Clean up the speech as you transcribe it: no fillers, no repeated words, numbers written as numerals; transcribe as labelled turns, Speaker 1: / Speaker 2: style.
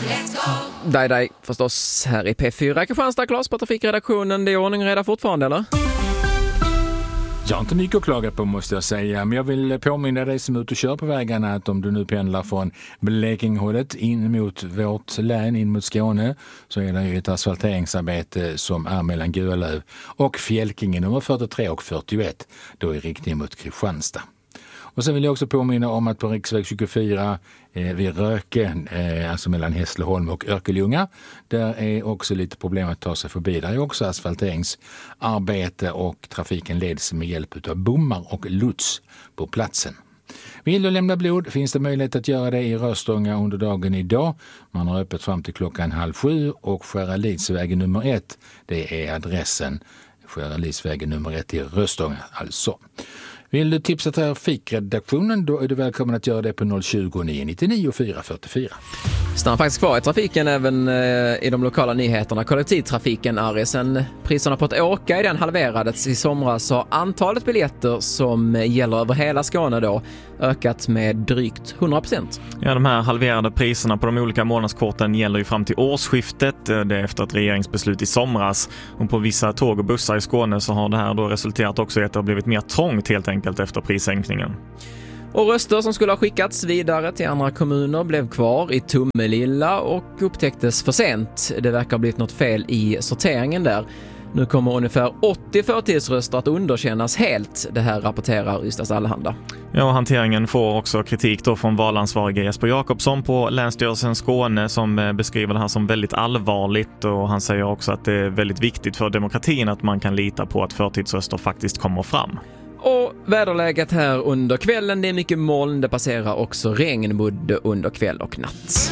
Speaker 1: Daj, förstås här i P4. Kristianstad, Klas på trafikredaktionen. Det är ordning reda fortfarande, eller?
Speaker 2: Jag har inte mycket att klaga på, måste jag säga, men jag vill påminna dig som är ute och kör på vägarna att om du nu pendlar från Blekingehållet in mot vårt län, in mot Skåne, så är det ju ett asfalteringsarbete som är mellan Gualöv och Fjälkinge nummer 43 och 41, då i riktning mot Kristianstad. Och sen vill jag också påminna om att på riksväg 24 vid Röken, alltså mellan Hässleholm och Örkelljunga, där är också lite problem att ta sig förbi. Där är också asfalteringsarbete och trafiken leds med hjälp av bommar och lots på platsen. Vill du lämna blod finns det möjlighet att göra det i Röstånga under dagen idag. Man har öppet fram till 6:30 och Skäralidsvägen nummer 1, det är adressen. Skäralidsvägen nummer 1 i Röstånga alltså. Vill du tipsa trafikredaktionen, då är du välkommen att göra det på 020 999 444.
Speaker 1: Stannar faktiskt kvar i trafiken även i de lokala nyheterna. Kollektivtrafiken är sen priserna på att åka i den halverades i somras, så antalet biljetter som gäller över hela Skåne då ökat med drygt 100%.
Speaker 3: Ja, de här halverade priserna på de olika månadskorten gäller ju fram till årsskiftet. Det är efter ett regeringsbeslut i somras. Och på vissa tåg och bussar i Skåne så har det här då resulterat också i att det har blivit mer trångt helt enkelt efter prissänkningen.
Speaker 1: Och röster som skulle ha skickats vidare till andra kommuner blev kvar i Tomelilla och upptäcktes för sent. Det verkar ha blivit något fel i sorteringen där. Nu kommer ungefär 80 förtidsröster att underkännas helt. Det här rapporterar Ystads Allehanda.
Speaker 3: Ja, hanteringen får också kritik då från valansvarige Jesper Jakobsson på Länsstyrelsen Skåne, som beskriver det här som väldigt allvarligt, och han säger också att det är väldigt viktigt för demokratin att man kan lita på att förtidsröster faktiskt kommer fram.
Speaker 1: Och väderläget här under kvällen, det är mycket moln, det passerar också regn både under kväll och natt.